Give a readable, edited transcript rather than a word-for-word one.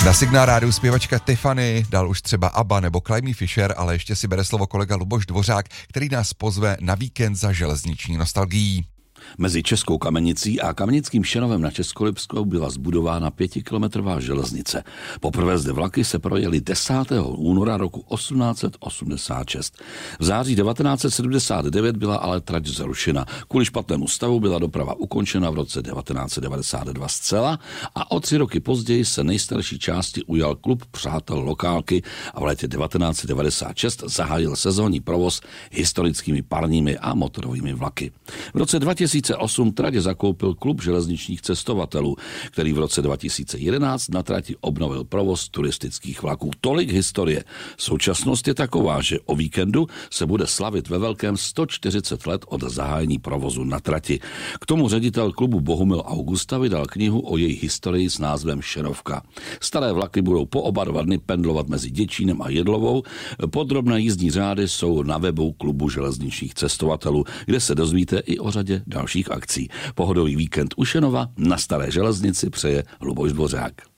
Na Signál rádiu zpěvačka Tiffany, dal už třeba ABBA nebo Climby Fisher, ale ještě si bere slovo kolega Luboš Dvořák, který nás pozve na víkend za železniční nostalgií. Mezi Českou Kamenicí a Kamenickým Šenovem na Českolipskou byla zbudována 5kilometrová železnice. Poprvé zde vlaky se projeli 10. února roku 1886. V září 1979 byla ale trať zrušena. Kvůli špatnému stavu byla doprava ukončena v roce 1992 zcela a o 3 roky později se nejstarší části ujal klub Přátel lokálky a v létě 1996 zahájil sezónní provoz historickými parními a motorovými vlaky. V roce 2008 trať zakoupil klub železničních cestovatelů, který v roce 2011 na trati obnovil provoz turistických vlaků. Tolik historie. Současnost je taková, že o víkendu se bude slavit ve velkém 140 let od zahájení provozu na trati. K tomu ředitel klubu Bohumil Augusta vydal knihu o její historii s názvem Šenovka. Staré vlaky budou po oba 2 dny pendlovat mezi Děčínem a Jedlovou. Podrobné jízdní řády jsou na webu klubu železničních cestovatelů, kde se dozvíte i o řadě dalších akcí. Pohodový víkend u Šenova na Staré železnici přeje Luboš Dvořák.